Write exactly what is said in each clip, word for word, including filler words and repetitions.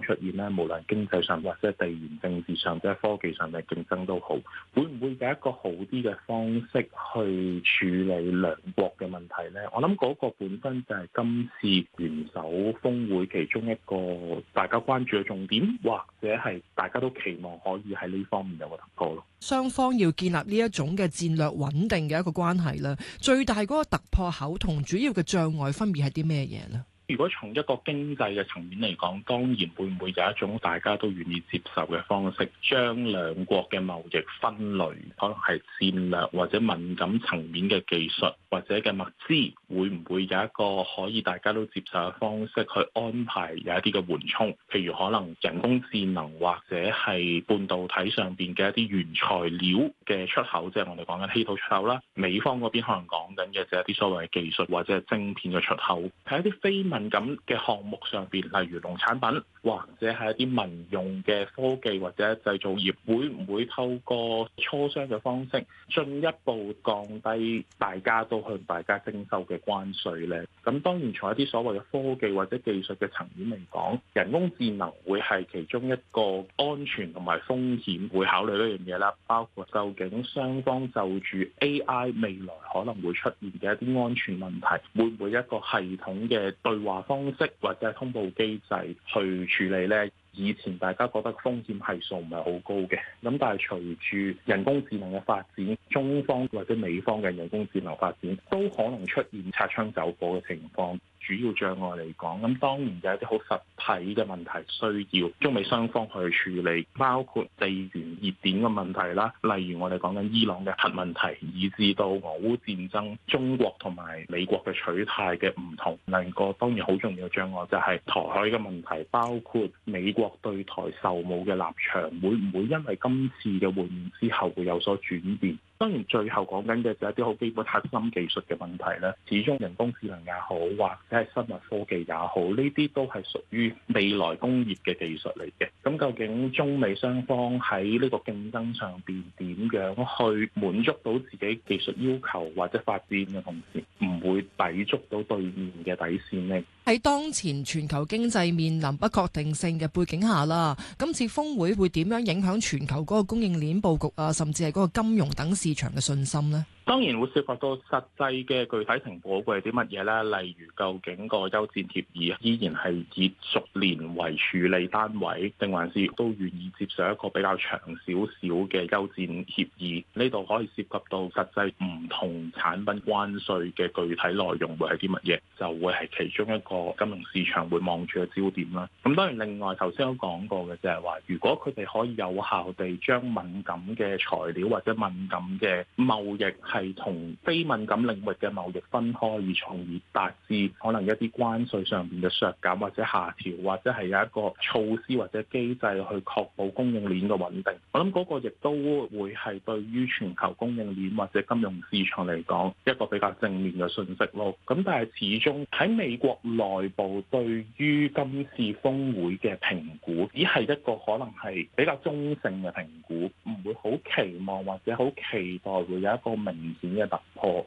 出現咧，無論經濟上或者地緣政治上，或者科技上嘅競爭都好，會唔會有一個好啲嘅方式去處理兩國嘅問題咧？我諗嗰個本身就係今次元首峰會其中一個大家關注嘅重點，或者係大家都期望可以喺呢方面有個突破咯。 雙方要建立呢一種嘅戰略穩定嘅一個關係啦，最大嗰個突破口同主要嘅障礙分別係啲咩嘢咧？ 如果從一個經濟嘅層面嚟講，當然會唔會有一種大家都願意接受嘅方式，將兩國嘅貿易分類，可能係戰略或者敏感層面嘅技術或者嘅物資，會唔會有一個可以大家都接受嘅方式去安排有一啲嘅緩衝？譬如可能人工智能或者係半導體上邊嘅一啲原材料嘅出口，即係我哋講緊稀土出口啦。美方嗰邊可能講緊嘅就係一啲所謂嘅技術或者係晶片嘅出口，喺一啲非敏感嘅項目上邊，例如農產品或者係一啲民用嘅科技或者製造業，會唔會透過磋商嘅方式進一步降低大家都向大家徵收嘅關稅呢？咁當然從一啲所謂嘅科技或者技術嘅層面嚟講，人工智能會係其中一個安全同埋風險會考慮呢樣嘢啦，包括究竟雙方就住 A I 未來可能會出現嘅一啲安全問題，會唔會一個系統嘅對話方式或者係通報機制去處理呢？以前大家覺得風險係數唔係好高嘅，咁但係隨住人工智能嘅發展，中方或者美方嘅人工智能發展都可能出現擦槍走火嘅情況。主要障礙嚟講，咁當然有一啲好實體嘅問題需要中美雙方去處理，包括地緣熱點嘅問題啦，例如我哋講緊伊朗嘅核問題，以至到俄烏戰爭，中國同埋美國嘅取態嘅唔同。另一個當然好重要嘅障礙就係台海嘅問題，包括美國對台售武嘅立場，會唔會因為今次嘅會面之後會有所轉變？當然最後講緊嘅就係一啲好基本核心技術嘅問題咧，始終人工智能也好，或者係生物科技也好，呢啲都係屬於未來工業嘅技術嚟嘅。咁究竟中美雙方喺呢個競爭上邊點樣去滿足到自己技術要求或者發展嘅同時，唔會抵觸到對面嘅底線呢？ 喺當前全球經濟面臨不確定性嘅背景下啦，今次峰會會點樣影響全球嗰個供應鏈佈局啊，甚至係嗰個金融等市場嘅信心呢？ 當然會涉及到實際嘅具體情況會係啲乜嘢咧？例如究竟個休戰協議依然係以逐年為處理單位，定還是都願意接受一個比較長少少嘅休戰協議？呢度可以涉及到實際唔同產品關稅嘅具體內容會係啲乜嘢，就會係其中一個金融市場會望住嘅焦點啦。咁當然另外頭先都講過嘅就係話，如果佢哋可以有效地將敏感嘅材料或者敏感嘅貿易係同非敏感領域嘅貿易分開，而從而達至可能一啲關稅上邊嘅削減或者下調，或者係有一個措施或者機制去確保供應鏈嘅穩定。我諗嗰個亦都會係對於全球供應鏈或者金融市場嚟講一個比較正面嘅訊息咯。咁但係始終喺美國內部對於今次峰會嘅評估，只係一個可能係比較中性嘅評估，唔會好期望或者好期待會有一個明顯嘅突破。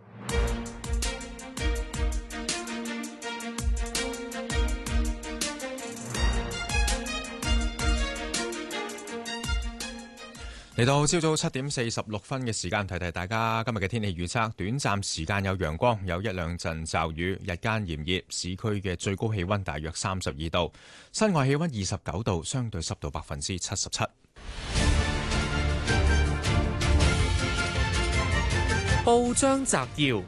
嚟到朝早七點四十六分嘅時間，提提大家今日嘅天氣預測。短暫時間有陽光，有一兩陣驟雨，日間炎熱，市區嘅最高氣溫大約三十二度，室外氣溫二十九度，相對濕度百分之七十七。 報章摘要：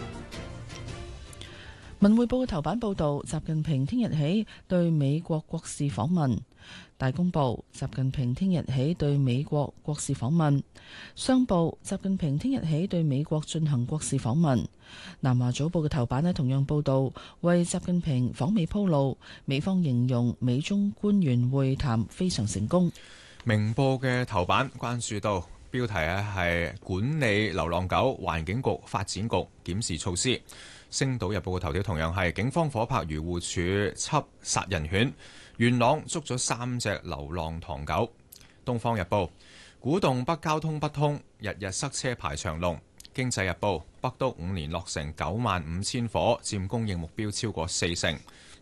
文匯報嘅頭版報道，習近平聽日起對美國國事訪問。大公報：習近平聽日起對美國國事訪問。商報：習近平聽日起對美國進行國事訪問。南華早報嘅頭版呢同樣報道，為習近平訪美鋪路。美方形容美中官員會談非常成功。 明報嘅頭版關注到標題咧係管理流浪狗，環境局、發展局檢視措施。星島日報嘅頭條同樣係警方夥拍漁護署緝殺人犬。元朗捉咗三隻流浪唐狗。東方日報：古洞北交通不通，日日塞車排長龍。經濟日報：北都五年落成九萬五千伙，佔供應目標超過四成。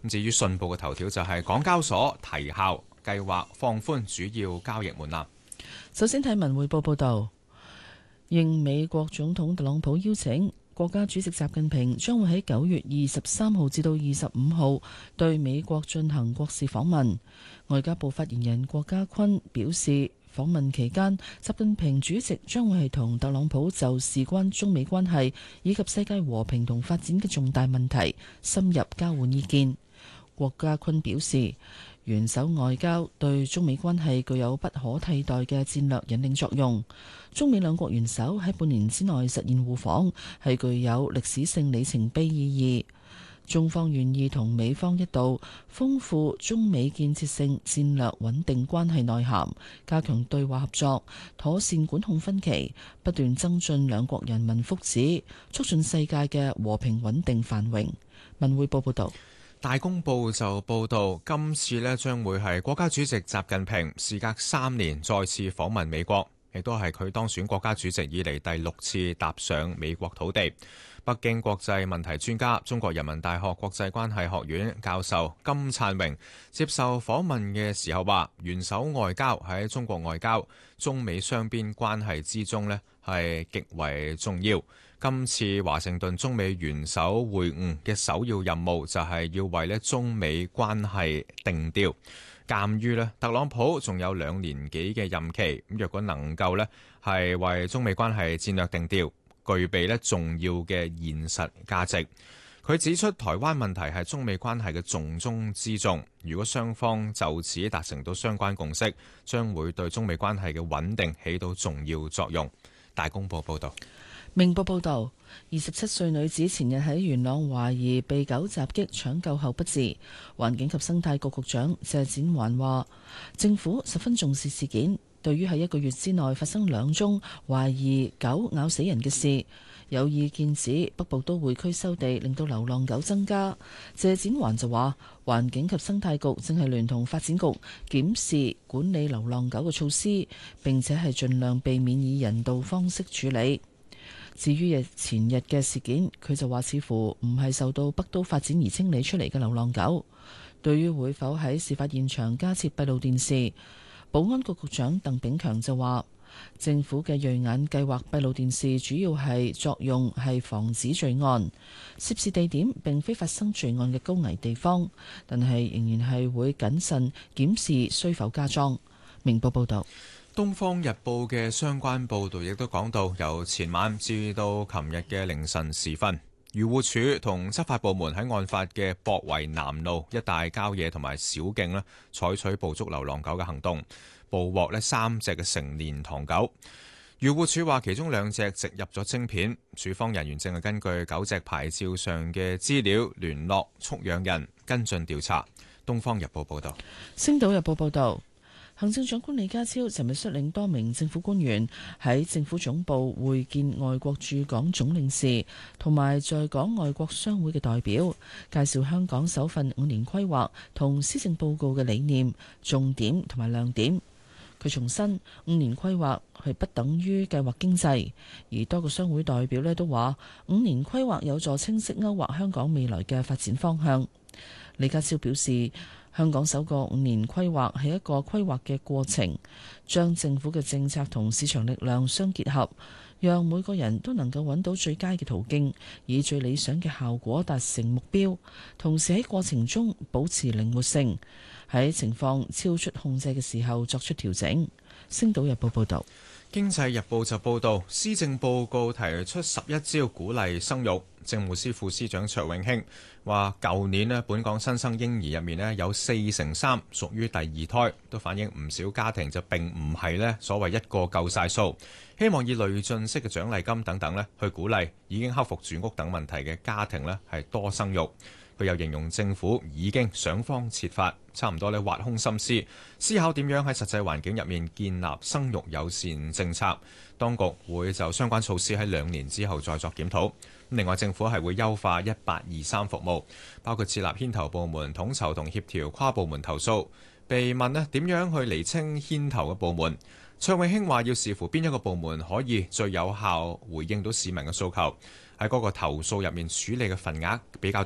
咁至於信報嘅頭條就係港交所提效計劃放寬主要交易門檻。 首先睇文匯報報道，應美國總統特朗普邀請，國家主席習近平將會喺九月二十三號至到二十五號對美國進行國事訪問。外交部發言人郭家坤表示，訪問期間，習近平主席將會係同特朗普就事關中美關係以及世界和平同發展嘅重大問題深入交換意見。郭家坤表示，元首外交對中美關係具有不可替代嘅戰略引領作用。中美兩國元首喺半年之內實現互訪，係具有歷史性里程碑意義。中方願意同美方一道豐富中美建設性戰略穩定關係內涵，加強對話合作，妥善管控分歧，不斷增進兩國人民福祉，促進世界嘅和平穩定繁榮。文匯報報道。 大公報就報道，今次呢將會係國家主席習近平事隔三年再次訪問美國，亦都係佢當選國家主席以嚟第六次踏上美國土地。北京國際問題專家、中國人民大學國際關係學院教授金燦榮接受訪問嘅時候話，元首外交喺中國外交、中美雙邊關係之中呢係極為重要。今次華盛頓中美元首會晤嘅首要任務就係要為咧中美關係定調。鑑於咧特朗普仲有兩年幾嘅任期，咁若果能夠咧係為中美關係戰略定調，具備咧重要嘅現實價值。佢指出，台灣問題係中美關係嘅重中之重。如果雙方就此達成到相關共識，將會對中美關係嘅穩定起到重要作用。大公報報道。 明報報導，二十七歲女子前日喺元朗懷疑被狗襲擊搶救後不治。環境及生態局局長謝展寰話，政府十分重視事件，對於喺一個月之內發生兩宗懷疑狗咬死人嘅事，有意見指北部都會區收地令到流浪狗增加。謝展寰就話，環境及生態局正係聯同發展局檢視管理流浪狗嘅措施，並且係盡量避免以人道方式處理。至於日前日嘅事件，佢就話似乎唔係受到北都發展而清理出嚟嘅流浪狗。對於會否喺事發現場加設閉路電視，保安局局長鄧炳強就話，政府嘅銳眼計劃閉路電視主要係作用係防止罪案，涉事地點並非發生罪案嘅高危地方，但係仍然係會謹慎檢視需否加裝。明報報道。 《東方日報》嘅相關報導亦都講到，由前晚至到琴日嘅凌晨時分，漁護署同執法部門喺案發嘅博圍南路一帶郊野同埋小徑咧，採取捕捉流浪狗嘅行動，捕獲咧三隻嘅成年唐狗。漁護署話，其中兩隻植入咗晶片，署方人員正係根據狗隻牌照上嘅資料聯絡畜養人跟進調查。《東方日報》報導。《 星島日報》報導。行政長官李家超尋日率領多名政府官員喺政府總部會見外國駐港總領事同埋在港外國商會嘅代表，介紹香港首份五年規劃同施政報告嘅理念、重點同埋亮點。佢重申，五年規劃係不等於計劃經濟，而多個商會代表咧都話，五年規劃有助清晰勾畫香港未來嘅發展方向。李家超表示，香港首個五年規劃係一個規劃嘅過程，將政府嘅政策同市場力量相結合，讓每個人都能夠揾到最佳嘅途徑，以最理想嘅效果達成目標，同時喺過程中保持靈活性，喺情況超出控制嘅時候作出調整。星島日報報道。 經濟日報就報導，施政報告提出十一招鼓勵生育。政務司副司長卓永興話，舊年咧本港新生嬰兒入面咧有四成三屬於第二胎，都反映唔少家庭就並唔係咧所謂一個夠晒數，希望以累進式嘅獎勵金等等咧去鼓勵已經克服住屋等問題嘅家庭咧係多生育。佢又形容政府已經想方設法，差唔多咧挖空心思，思考點樣喺實際環境入面建立生育友善政策。當局會就相關措施喺兩年之後再作檢討。另外，政府係會優化一八二三服務，包括設立牽頭部門統籌同協調跨部門投訴。被問咧點樣去釐清牽頭嘅部門，卓永興話要視乎邊一個部門可以最有效回應到市民嘅訴求，喺嗰個投訴入面處理嘅份額比較大，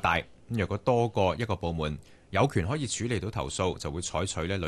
若果多過一個部門有權可以處理到投訴，就會採取呢